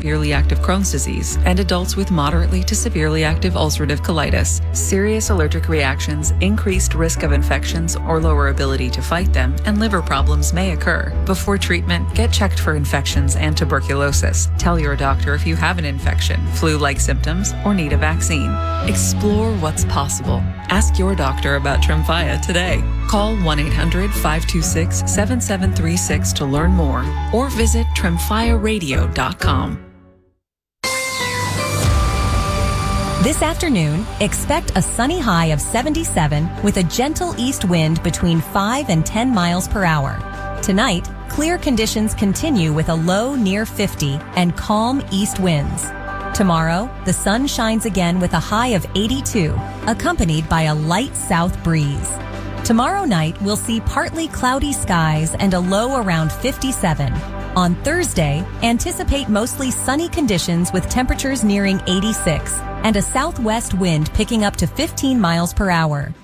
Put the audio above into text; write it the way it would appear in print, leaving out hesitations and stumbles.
severely active Crohn's disease and adults with moderately to severely active ulcerative colitis. Serious allergic reactions, increased risk of infections or lower ability to fight them, and liver problems may occur. Before treatment, get checked for infections and tuberculosis. Tell your doctor if you have an infection, flu-like symptoms, or need a vaccine. Explore what's possible. Ask your doctor about Tremfya today. Call 1-800-526-7736 to learn more or visit tremfyaradio.com. This afternoon, expect a sunny high of 77 with a gentle east wind between 5 and 10 miles per hour. Tonight, clear conditions continue with a low near 50 and calm east winds. Tomorrow, the sun shines again with a high of 82, accompanied by a light south breeze. Tomorrow night, we'll see partly cloudy skies and a low around 57. On Thursday, anticipate mostly sunny conditions with temperatures nearing 86 and a southwest wind picking up to 15 miles per hour.